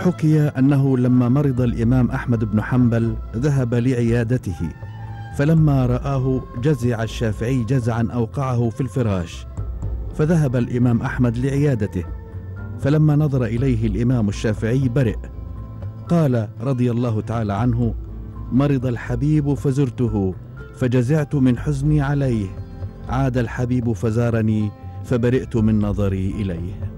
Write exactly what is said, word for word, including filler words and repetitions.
حكي أنه لما مرض الإمام أحمد بن حنبل ذهب لعيادته، فلما رآه جزع الشافعي جزعا أوقعه في الفراش، فذهب الإمام أحمد لعيادته، فلما نظر إليه الإمام الشافعي برئ. قال رضي الله تعالى عنه: مرض الحبيب فزرته فجزعت من حزني عليه، عاد الحبيب فزارني فبرئت من نظري إليه.